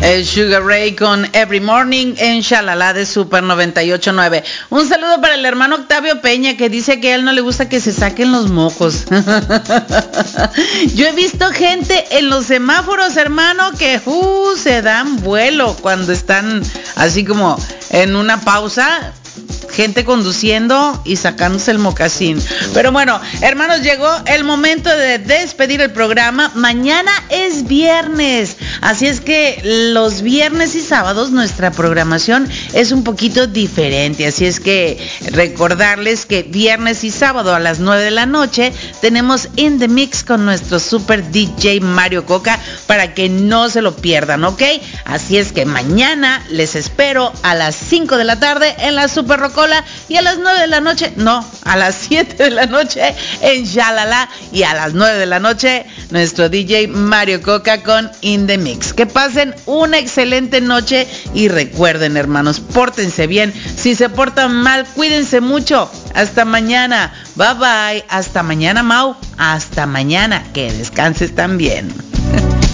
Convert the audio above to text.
Sugar Ray con Every Morning en Shalala de Super 98.9. Un saludo para el hermano Octavio Peña, que dice que a él no le gusta que se saquen los mocos. Yo he visto gente en los semáforos, hermano, que se dan vuelo cuando están así como en una pausa. Gente conduciendo y sacándose el mocasín. Pero bueno, hermanos, llegó el momento de despedir el programa. Mañana es viernes, así es que los viernes y sábados nuestra programación es un poquito diferente. Así es que recordarles que viernes y sábado a las 9 de la noche tenemos In The Mix con nuestro super DJ Mario Coca, para que no se lo pierdan, ¿ok? Así es que mañana les espero a las 5 de la tarde en la Super Rocola, y a las 9 de la noche, no, a las 7 de la noche en Shalala, y a las 9 de la noche nuestro DJ Mario Coca con In The Mix. Que pasen una excelente noche y recuerden, hermanos, pórtense bien. Si se portan mal, cuídense mucho. Hasta mañana. Bye bye. Hasta mañana, Mau. Hasta mañana. Que descanses también.